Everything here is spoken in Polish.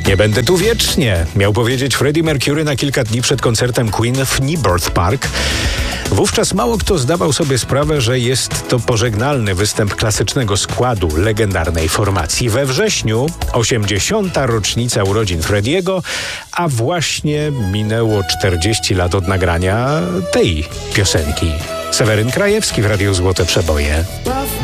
Nie będę tu wiecznie, miał powiedzieć Freddie Mercury na kilka dni przed koncertem Queen w Knebworth Park. Wówczas mało kto zdawał sobie sprawę, że jest to pożegnalny występ klasycznego składu legendarnej formacji. We wrześniu 80. rocznica urodzin Frediego, a właśnie minęło 40 lat od nagrania tej piosenki. Seweryn Krajewski w Radiu Złote Przeboje.